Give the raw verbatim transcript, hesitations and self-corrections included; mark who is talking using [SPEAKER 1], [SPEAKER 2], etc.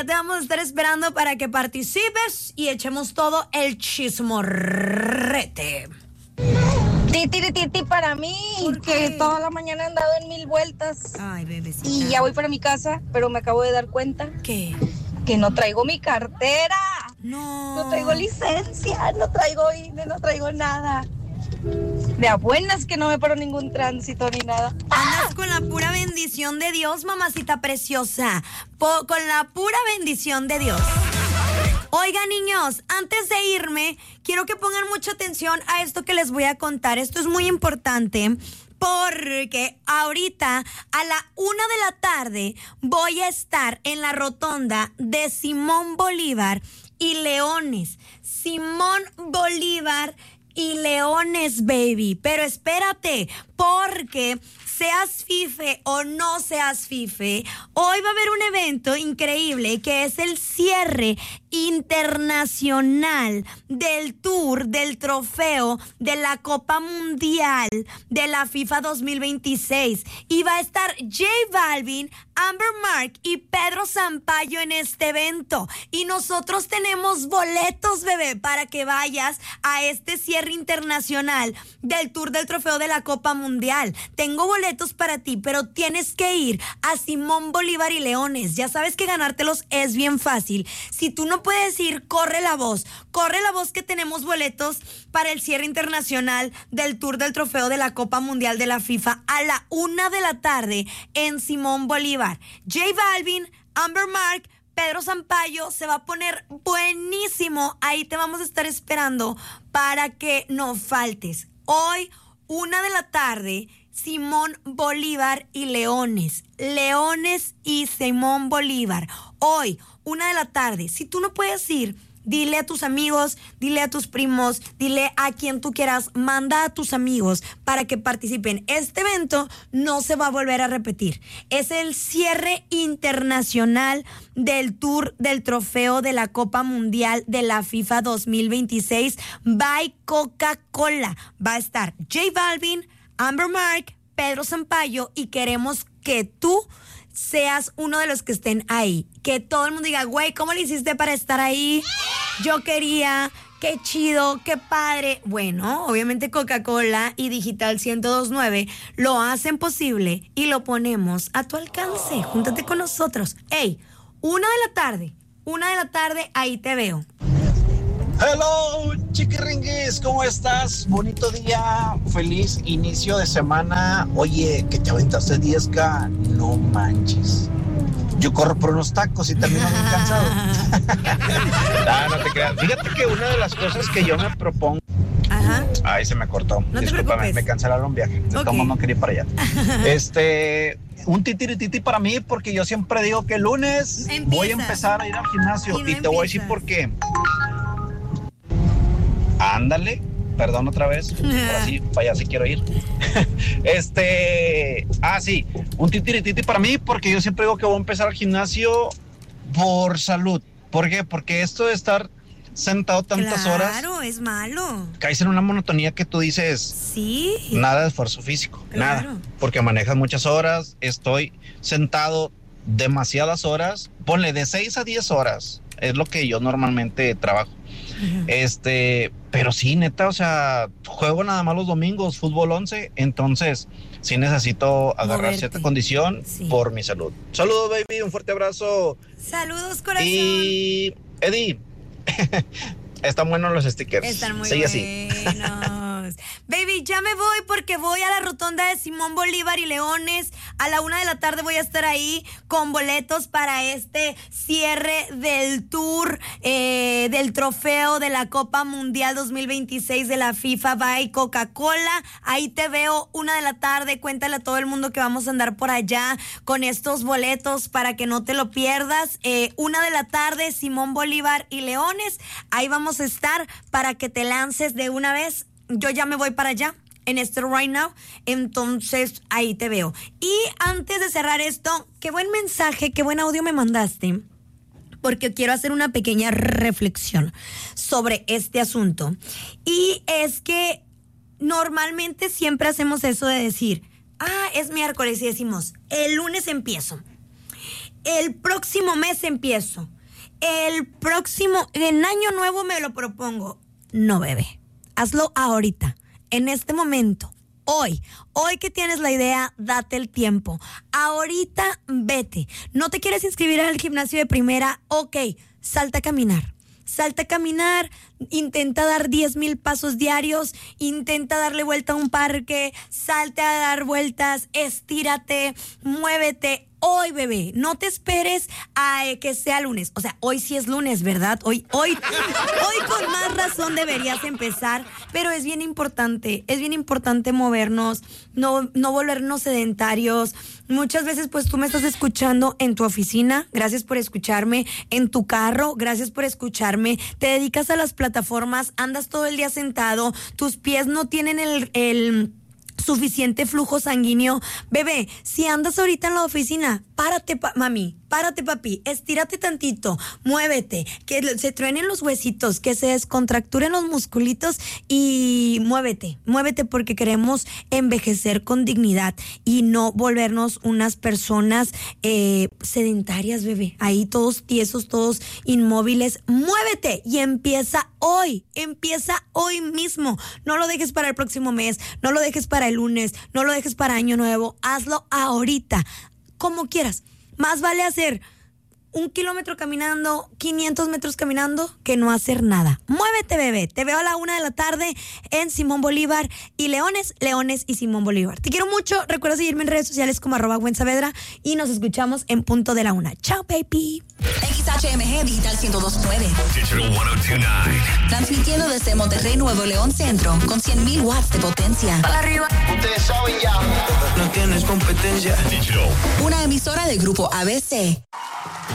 [SPEAKER 1] Te vamos a estar esperando para que participes y echemos todo el chismorrete.
[SPEAKER 2] Titi, titi para mí, que toda la mañana he andado en mil vueltas.
[SPEAKER 1] Ay, bebecita.
[SPEAKER 2] Y ya voy para mi casa, pero me acabo de dar cuenta.
[SPEAKER 1] ¿Qué?
[SPEAKER 2] Que no traigo mi cartera.
[SPEAKER 1] No.
[SPEAKER 2] No traigo licencia, no traigo I N E, no traigo nada. De a buenas que no me paro ningún tránsito ni nada.
[SPEAKER 1] Andas con la pura bendición de Dios, mamacita preciosa. Po- con la pura bendición de Dios. Oigan, niños, antes de irme, quiero que pongan mucha atención a esto que les voy a contar. Esto es muy importante porque ahorita a la una de la tarde voy a estar en la rotonda de Simón Bolívar y Leones. Simón Bolívar y Leones, baby. Pero espérate, porque seas fife o no seas fife, hoy va a haber un evento increíble que es el cierre internacional del tour del trofeo de la Copa Mundial de la FIFA dos mil veintiséis. Y va a estar J Balvin, Amber Mark y Pedro Sampaio en este evento. Y nosotros tenemos boletos, bebé, para que vayas a este cierre internacional del tour del trofeo de la Copa Mundial. Tengo boletos para ti, pero tienes que ir a Simón Bolívar y Leones. Ya sabes que ganártelos es bien fácil. Si tú no puedes ir, corre la voz. Corre la voz que tenemos boletos para el cierre internacional del tour del trofeo de la Copa Mundial de la FIFA a la una de la tarde en Simón Bolívar. J Balvin, Amber Mark, Pedro Sampaio, se va a poner buenísimo. Ahí te vamos a estar esperando para que no faltes. Hoy, una de la tarde, Simón Bolívar y Leones. Leones y Simón Bolívar. Hoy, una de la tarde. Si tú no puedes ir, dile a tus amigos, dile a tus primos, dile a quien tú quieras, manda a tus amigos para que participen. Este evento no se va a volver a repetir. Es el cierre internacional del tour del trofeo de la Copa Mundial de la FIFA dos mil veintiséis by Coca-Cola. Va a estar J Balvin, Amber Mark, Pedro Sampaio y queremos que tú seas uno de los que estén ahí. Que todo el mundo diga, güey, ¿cómo le hiciste para estar ahí? Yo quería, qué chido, qué padre. Bueno, obviamente Coca-Cola y Digital ciento dos punto nueve lo hacen posible y lo ponemos a tu alcance. Júntate con nosotros. Ey, una de la tarde, una de la tarde, ahí te veo.
[SPEAKER 3] Hello, chiquiringuis, ¿cómo estás? Bonito día, feliz inicio de semana. Oye, que te aventaste diez K, no manches. Yo corro por unos tacos y termino bien cansado. No, no te creas. Fíjate que una de las cosas que yo me propongo...
[SPEAKER 1] Ajá.
[SPEAKER 3] Ay, se me cortó.
[SPEAKER 1] No
[SPEAKER 3] Discúlpame, me cancelaron un viaje. De
[SPEAKER 1] Okay.
[SPEAKER 3] todos no quería ir para allá. Este... Un titirititi para mí porque yo siempre digo que el lunes
[SPEAKER 1] Empieza.
[SPEAKER 3] voy a empezar a ir al gimnasio.
[SPEAKER 1] Y no
[SPEAKER 3] Y te voy a decir
[SPEAKER 1] empiezas.
[SPEAKER 3] por qué. Ándale, perdón otra vez. Ahora sí, para allá sí quiero ir. Este, ah, sí, un titirititi para mí, porque yo siempre digo que voy a empezar al gimnasio por salud. ¿Por qué? Porque esto de estar sentado tantas
[SPEAKER 1] claro,
[SPEAKER 3] horas,
[SPEAKER 1] Claro, es malo.
[SPEAKER 3] caes en una monotonía que tú dices,
[SPEAKER 1] Sí.
[SPEAKER 3] nada de esfuerzo físico,
[SPEAKER 1] Claro.
[SPEAKER 3] nada. Porque manejas muchas horas, estoy sentado demasiadas horas, ponle de seis a diez horas, es lo que yo normalmente trabajo. Uh-huh. Este, pero sí, neta, o sea, juego nada más los domingos, fútbol once, entonces sí necesito agarrar Moverte. Cierta condición sí. Por mi salud. Saludos, baby, un fuerte abrazo.
[SPEAKER 1] Saludos, corazón.
[SPEAKER 3] Y, Eddie, están buenos los stickers.
[SPEAKER 1] Están muy
[SPEAKER 3] Sigue
[SPEAKER 1] buenos.
[SPEAKER 3] Así.
[SPEAKER 1] Baby, ya me voy porque voy a la rotonda de Simón Bolívar y Leones. A la una de la tarde voy a estar ahí con boletos para este cierre del tour eh, del trofeo de la Copa Mundial dos mil veintiséis de la FIFA by Coca-Cola. Ahí te veo una de la tarde. Cuéntale a todo el mundo que vamos a andar por allá con estos boletos para que no te lo pierdas. Eh, una de la tarde, Simón Bolívar y Leones. Ahí vamos a estar para que te lances de una vez. Yo ya me voy para allá en este right now, entonces ahí te veo. Y antes de cerrar esto, qué buen mensaje, qué buen audio me mandaste, porque quiero hacer una pequeña reflexión sobre este asunto. Y es que normalmente siempre hacemos eso de decir, ah, es miércoles y decimos, el lunes empiezo. el próximo mes empiezo. El próximo, en año nuevo me lo propongo. No, bebé. Hazlo ahorita, en este momento. Hoy, hoy que tienes la idea, date el tiempo. Ahorita vete. ¿No te quieres inscribir al gimnasio de primera? Ok, salta a caminar. Salta a caminar, intenta dar diez mil pasos diarios, intenta darle vuelta a un parque, salte a dar vueltas, estírate, muévete. Hoy, bebé, no te esperes a eh, que sea lunes. O sea, hoy sí es lunes, ¿verdad? Hoy, hoy, hoy con más razón deberías empezar. Pero es bien importante, es bien importante movernos, no, no volvernos sedentarios. Muchas veces, pues, tú me estás escuchando en tu oficina. Gracias por escucharme. En tu carro, gracias por escucharme. Te dedicas a las plataformas, andas todo el día sentado. Tus pies no tienen el... el suficiente flujo sanguíneo. Bebé, si andas ahorita en la oficina, párate, pa- mami, párate, papi, estírate tantito, muévete, que se truenen los huesitos, que se descontracturen los musculitos y muévete, muévete porque queremos envejecer con dignidad y no volvernos unas personas eh, sedentarias, bebé, ahí todos tiesos, todos inmóviles. Muévete y empieza hoy, empieza hoy mismo. No lo dejes para el próximo mes, no lo dejes para el lunes, no lo dejes para año nuevo, hazlo ahorita, como quieras. Más vale hacer un kilómetro caminando, quinientos metros caminando, que no hacer nada. Muévete, bebé. Te veo a la una de la tarde en Simón Bolívar y Leones, Leones y Simón Bolívar. Te quiero mucho. Recuerda seguirme en redes sociales como arroba Gwen Saavedra y nos escuchamos en punto de la una. Chao, baby.
[SPEAKER 4] X H M G Digital ciento dos punto nueve.
[SPEAKER 5] Digital ciento dos punto nueve.
[SPEAKER 4] Transmitiendo desde Monterrey, Nuevo León Centro, con cien mil watts de potencia.
[SPEAKER 1] Para arriba.
[SPEAKER 6] Ustedes saben ya. No tienes competencia.
[SPEAKER 5] Digital.
[SPEAKER 4] Una emisora del grupo A B C.